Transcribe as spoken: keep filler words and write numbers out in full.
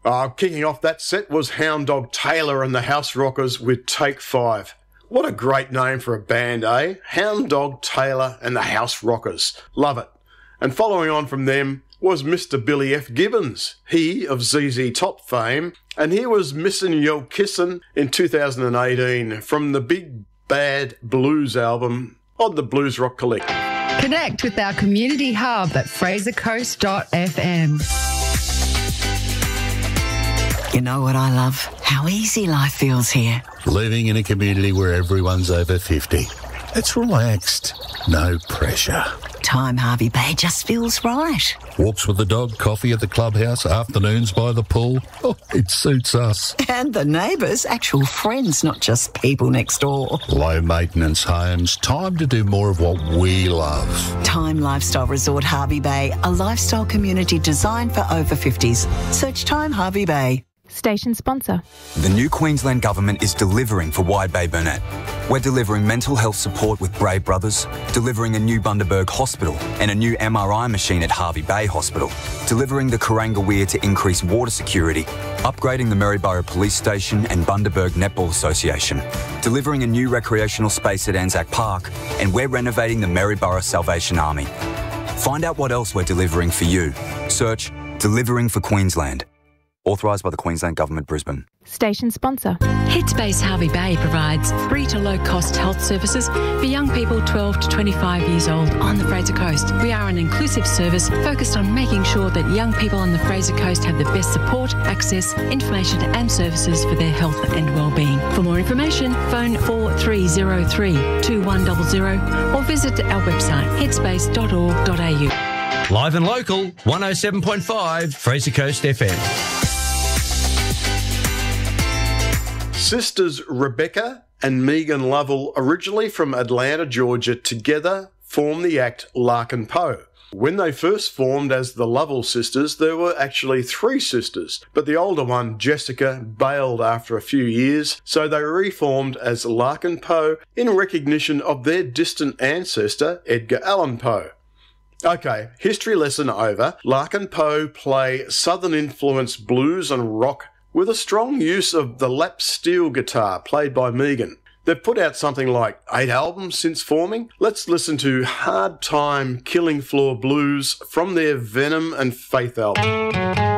Uh, kicking off that set was Hound Dog Taylor and the House Rockers with Take Five. What a great name for a band, eh? Hound Dog Taylor and the House Rockers. Love it. And following on from them was Mister Billy F. Gibbons, he of Z Z Top fame, and he was Missin' Yo Kissin' in two thousand eighteen from the Big Bad Blues album on the Blues Rock Collective. Connect with our community hub at fraser coast dot f m. You know what I love? How easy life feels here. Living in a community where everyone's over fifty. It's relaxed. No pressure. Time Harvey Bay just feels right. Walks with the dog, coffee at the clubhouse, afternoons by the pool. Oh, it suits us. And the neighbours, actual friends, not just people next door. Low maintenance homes. Time to do more of what we love. Time Lifestyle Resort Harvey Bay, a lifestyle community designed for over fifties. Search Time Harvey Bay. Station sponsor. The new Queensland Government is delivering for Wide Bay Burnett. We're delivering mental health support with Brave Brothers, delivering a new Bundaberg Hospital and a new M R I machine at Harvey Bay Hospital, delivering the Kuranga Weir to increase water security, upgrading the Maryborough Police Station and Bundaberg Netball Association, delivering a new recreational space at Anzac Park, and we're renovating the Maryborough Salvation Army. Find out what else we're delivering for you. Search Delivering for Queensland. Authorised by the Queensland Government, Brisbane. Station sponsor. Headspace Harvey Bay provides free to low-cost health services for young people twelve to twenty-five years old on the Fraser Coast. We are an inclusive service focused on making sure that young people on the Fraser Coast have the best support, access, information and services for their health and well-being. For more information, phone four three zero three, two one zero zero or visit our website headspace dot org dot a u. Live and local, one oh seven point five Fraser Coast F M. Sisters Rebecca and Megan Lovell, originally from Atlanta, Georgia, together formed the act Larkin Poe. When they first formed as the Lovell sisters, there were actually three sisters, but the older one, Jessica, bailed after a few years, so they reformed as Larkin Poe in recognition of their distant ancestor, Edgar Allan Poe. Okay, history lesson over. Larkin Poe play Southern-influenced blues and rock with a strong use of the lap steel guitar played by Megan. They've put out something like eight albums since forming. Let's listen to Hard Time Killing Floor Blues from their Venom and Faith album.